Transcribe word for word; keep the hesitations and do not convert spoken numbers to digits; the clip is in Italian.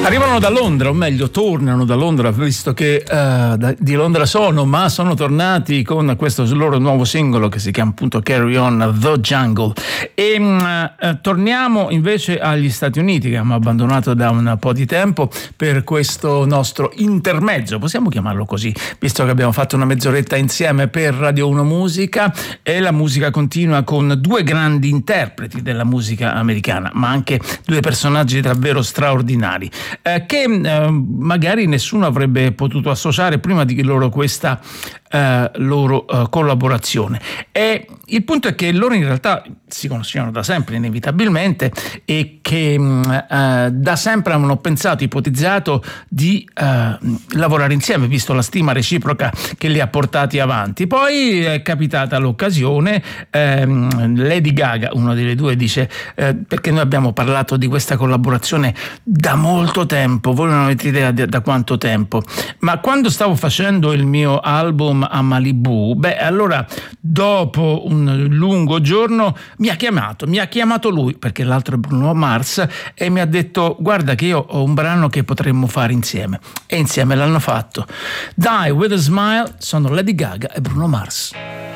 Arrivano da Londra, o meglio tornano da Londra, visto che uh, da, di Londra sono, ma sono tornati con questo loro nuovo singolo che si chiama appunto Carry On The Jungle. E uh, torniamo invece agli Stati Uniti, che abbiamo abbandonato da un po' di tempo per questo nostro intermezzo, possiamo chiamarlo così, visto che abbiamo fatto una mezz'oretta insieme per Radio uno Musica, e la musica continua con due grandi interpreti della musica americana, ma anche due personaggi davvero straordinari. Eh, che eh, magari nessuno avrebbe potuto associare prima di loro questa eh, loro eh, collaborazione. E il punto è che loro in realtà si conoscevano da sempre inevitabilmente e che eh, da sempre avevano pensato, ipotizzato di eh, lavorare insieme, visto la stima reciproca che li ha portati avanti. Poi è capitata l'occasione, ehm, Lady Gaga, uno delle due, dice eh, perché noi abbiamo parlato di questa collaborazione da molto tempo, voi non avete idea da, da quanto tempo, ma quando stavo facendo il mio album a Malibu, beh allora dopo un lungo giorno mi ha chiamato, mi ha chiamato lui, perché l'altro è Bruno Mars, e mi ha detto guarda che io ho un brano che potremmo fare insieme, e insieme l'hanno fatto. Die With A Smile sono Lady Gaga e Bruno Mars.